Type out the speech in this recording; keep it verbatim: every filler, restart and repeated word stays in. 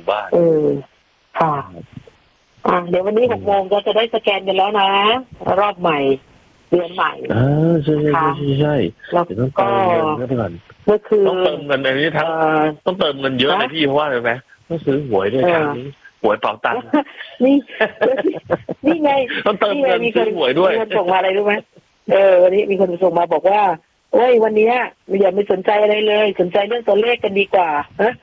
บ้านเออค่ะอ่าเดี๋ยววันนี้หกโมงก็จะได้สแกนกันแล้วนะรอบใหม่เดือนใหม่อ่าใช่ใช่ใช่ใช่แล้วก็เมื่อคืนต้องเติมเงินในนี้ทั้งต้องเติมเงินเยอะเลยพี่เพราะว่าอะไรไหมต้องซื้อหวยด้วยครั้งนี้หวยเป่าตังค์นี่นี่ไงต้องเติมเงินซื้อหวยด้วยมีคนส่งมาอะไรรู้ไหมเออวันนี้มีคนส่งมาบอกว่าโอ้ยวันนี้อย่าไม่สนใจอะไรเลยสนใจเรื่องตัวเลขกันดีกว่าฮะ